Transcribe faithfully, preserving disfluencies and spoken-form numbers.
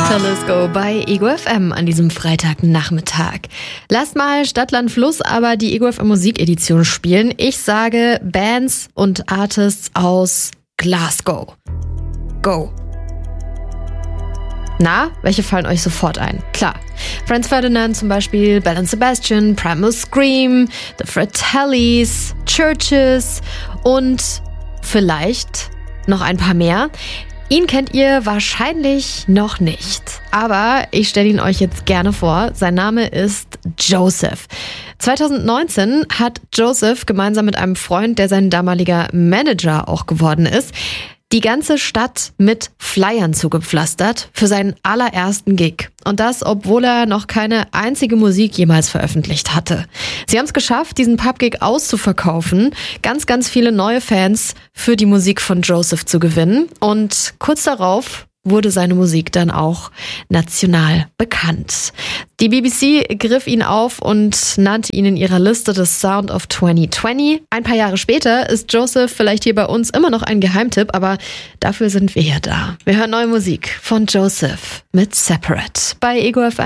Telesco bei Ego F M an diesem Freitagnachmittag. Lasst mal Stadt, Land, Fluss aber die Ego F M Musikedition spielen. Ich sage Bands und Artists aus Glasgow. Go! Na, welche fallen euch sofort ein? Klar, Franz Ferdinand zum Beispiel, Belle and Sebastian, Primal Scream, The Fratellis, Churches und vielleicht noch ein paar mehr. Ihn kennt ihr wahrscheinlich noch nicht, aber ich stelle ihn euch jetzt gerne vor. Sein Name ist Joseph. zwanzig neunzehn hat Joseph gemeinsam mit einem Freund, der sein damaliger Manager auch geworden ist, die ganze Stadt mit Flyern zugepflastert für seinen allerersten Gig. Und das, obwohl er noch keine einzige Musik jemals veröffentlicht hatte. Sie haben es geschafft, diesen Pub-Gig auszuverkaufen, ganz, ganz viele neue Fans für die Musik von Joseph zu gewinnen. Und kurz darauf wurde seine Musik dann auch national bekannt. Die B B C griff ihn auf und nannte ihn in ihrer Liste des Sound of zwanzig zwanzig. Ein paar Jahre später ist Joseph vielleicht hier bei uns immer noch ein Geheimtipp, aber dafür sind wir ja da. Wir hören neue Musik von Joseph mit Separate bei Ego F M.